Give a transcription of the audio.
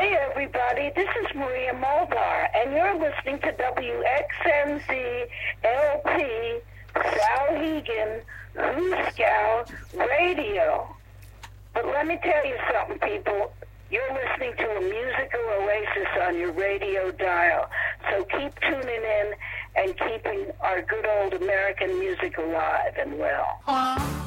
everybody. This is Maria Mulbar, and you're listening to WXNZ LP Skowhegan Hooskow Radio. But let me tell you something, people. You're listening to a musical oasis on your radio dial. So keep tuning in and keeping our good old American music alive and well.